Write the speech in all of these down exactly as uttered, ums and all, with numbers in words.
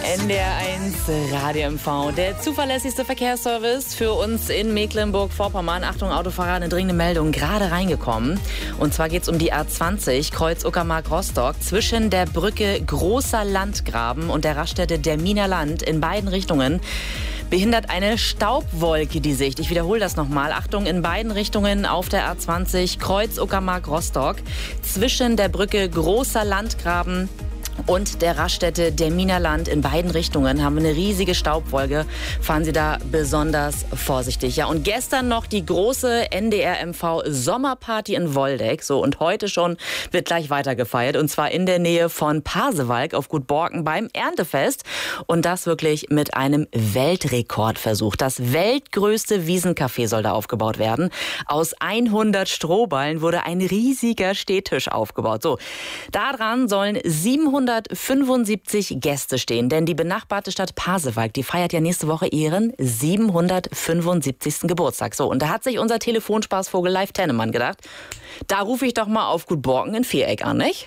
N D R eins Radio M V, der zuverlässigste Verkehrsservice für uns in Mecklenburg-Vorpommern. Achtung, Autofahrer, eine dringende Meldung, gerade reingekommen. Und zwar geht es um die A zwanzig, Kreuz Uckermark-Rostock, zwischen der Brücke Großer Landgraben und der Raststätte Derminer Land in beiden Richtungen. Behindert eine Staubwolke die Sicht. Ich wiederhole das nochmal. Achtung, in beiden Richtungen auf der A zwanzig, Kreuz Uckermark-Rostock, zwischen der Brücke Großer Landgraben und der Raststätte Derminer Land in beiden Richtungen haben wir eine riesige Staubwolke. Fahren Sie da besonders vorsichtig. Ja, und gestern noch die große N D R M V Sommerparty in Woldeck. So, und heute schon wird gleich weiter gefeiert. Und zwar in der Nähe von Pasewalk auf Gut Borken beim Erntefest. Und das wirklich mit einem Weltrekordversuch. Das weltgrößte Wiesencafé soll da aufgebaut werden. Aus hundert Strohballen wurde ein riesiger Stehtisch aufgebaut. So, daran sollen siebenhundertfünfundsiebzig Gäste stehen, denn die benachbarte Stadt Pasewalk, die feiert ja nächste Woche ihren siebenhundertfünfundsiebzigsten Geburtstag. So, und da hat sich unser Telefonspaßvogel Leif Tennemann gedacht, da rufe ich doch mal auf Gut Borken in Viereck an, nicht?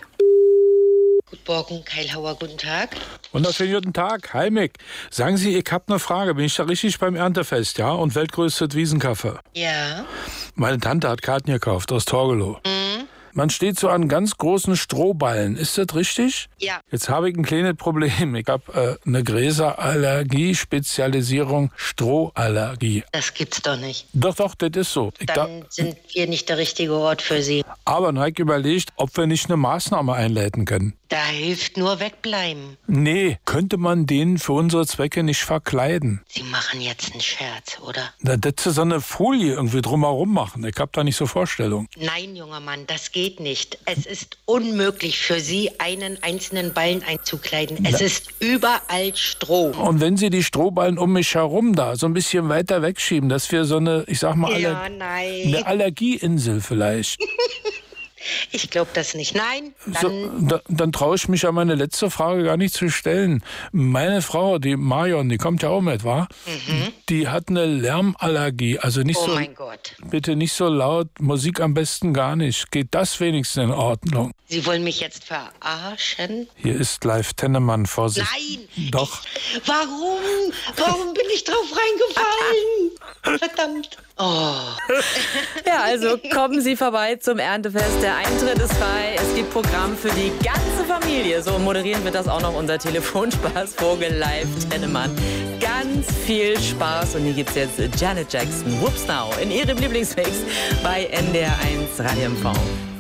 Gut Borken, Keilhauer, guten Tag. Wunderschönen guten Tag, hi Mick. Sagen Sie, ich habe eine Frage. Bin ich da richtig beim Erntefest, ja? Und weltgrößtes Wiesencafé? Ja. Meine Tante hat Karten gekauft aus Torgelow. Mhm. Man steht so an ganz großen Strohballen. Ist das richtig? Ja. Jetzt habe ich ein kleines Problem. Ich habe äh, eine Gräserallergie, Spezialisierung Strohallergie. Das gibt's doch nicht. Doch, doch, das ist so. Ich Dann da, sind wir nicht der richtige Ort für Sie. aber dann habe ich überlegt, ob wir nicht eine Maßnahme einleiten können. Da hilft nur wegbleiben. Nee, könnte man den für unsere Zwecke nicht verkleiden? Sie machen jetzt einen Scherz, oder? Na, das ist so eine Folie irgendwie drumherum machen. Ich habe da nicht so Vorstellungen. Nein, junger Mann, das geht nicht. Es ist unmöglich für Sie, einen einzelnen Ballen einzukleiden. Es ist überall Stroh. Und wenn Sie die Strohballen um mich herum da so ein bisschen weiter wegschieben, dass wir so eine, ich sag mal, Ja, Aller- nein. eine Allergieinsel vielleicht. Ich glaube das nicht. Nein, dann... So, da, dann traue ich mich ja meine letzte Frage gar nicht zu stellen. Meine Frau, die Marion, die kommt ja auch mit, wa? Mhm. Die hat eine Lärmallergie. Also nicht Oh so, mein Gott. bitte nicht so laut, Musik am besten gar nicht. Geht das wenigstens in Ordnung? Sie wollen mich jetzt verarschen? Hier ist Leif Tennemann, Vorsicht. Nein! Doch. Warum? Warum bin ich drauf reingefallen? Verdammt. Oh. Ja, also kommen Sie vorbei zum Erntefest. Der Eintritt ist frei. Es gibt Programm für die ganze Familie. So moderieren wird das auch noch unser Telefonspaßvogel Leif Tennemann. Ganz viel Spaß. Und hier gibt's jetzt Janet Jackson, Whoops Now, in ihrem Lieblingsmix bei N D R eins Radio M V.